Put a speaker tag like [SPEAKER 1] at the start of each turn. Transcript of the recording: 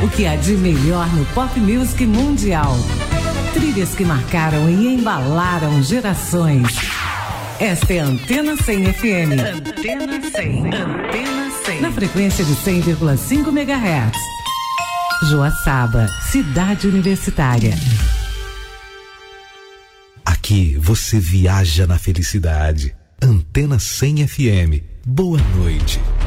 [SPEAKER 1] O que há de melhor no pop music mundial. Trilhas que marcaram e embalaram gerações. Esta é a Antena 100 FM. Antena 100. Antena 100. Na frequência de 100,5 MHz. Joaçaba, cidade universitária.
[SPEAKER 2] Aqui você viaja na felicidade. Antena 100 FM. Boa noite.